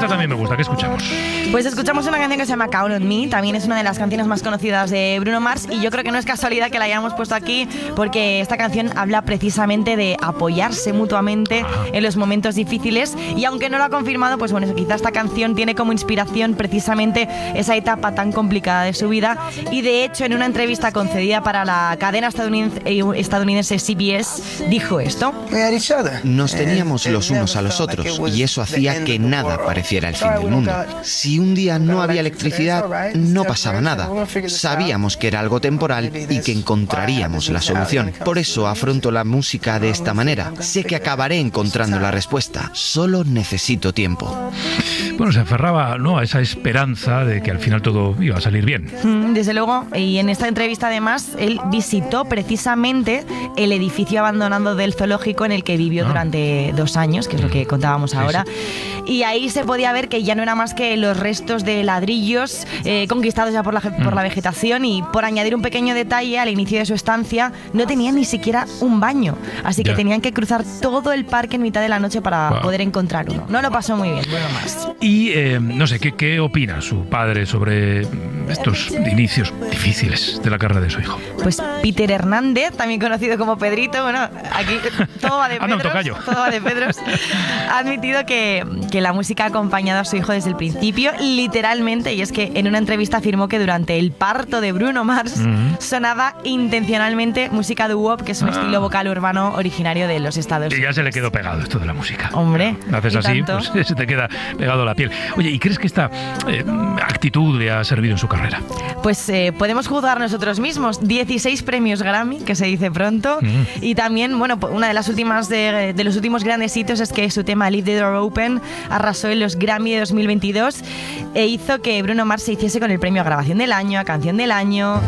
esta también me gusta. ¿Qué escuchamos? Pues escuchamos una canción que se llama Count on Me. También es una de las canciones más conocidas de Bruno Mars y yo creo que no es casualidad que la hayamos puesto aquí porque esta canción habla precisamente de apoyarse mutuamente en los momentos difíciles y aunque no lo ha confirmado, pues bueno, quizá esta canción tiene como inspiración precisamente esa etapa tan complicada de su vida y de hecho en una entrevista concedida para la cadena estadounidense CBS dijo esto. Nos teníamos los unos a los otros y eso hacía que nada pareciera el fin del mundo. Si un día no había electricidad, no pasaba nada. Sabíamos que era algo temporal y que encontraríamos la solución. Por eso afronto la música de esta manera. Sé que acabaré encontrando la respuesta. Solo necesito tiempo. Bueno, se aferraba, ¿no?, a esa esperanza de que al final todo iba a salir bien. Desde luego, y en esta entrevista además, él visitó precisamente el edificio abandonado del zoológico en el que vivió durante 2 años, que es lo que contábamos ahora. Sí. Y ahí se podía ver que ya no era más que los restos de ladrillos conquistados ya por la vegetación y por añadir un pequeño detalle, al inicio de su estancia no tenían ni siquiera un baño, así que tenían que cruzar todo el parque en mitad de la noche para poder encontrar uno. No lo pasó muy bien, Bruno Mars. Y no sé, ¿qué opina su padre sobre estos inicios difíciles de la carrera de su hijo? Pues Peter Hernández, también conocido como Pedrito, bueno, aquí todo va de Pedros, ha admitido que la música ha acompañado a su hijo desde el principio, literalmente, y es que en una entrevista afirmó que durante el parto de Bruno Mars sonaba intencionalmente música doo-wop, que es un estilo vocal urbano originario de los Estados Unidos. Y ya se le quedó pegado esto de la música. Hombre, haces así, pues se te queda pegado a la piel. Oye, ¿y crees que esta actitud le ha servido en su carrera? Pues podemos juzgar nosotros mismos. 16 premios Grammy, que se dice pronto, y también, bueno, una de las últimas de los últimos grandes hitos es que su tema Leave the Door Open arrasó en los Grammy de 2022 e hizo que Bruno Mars se hiciese con el premio a Grabación del Año, a Canción del Año.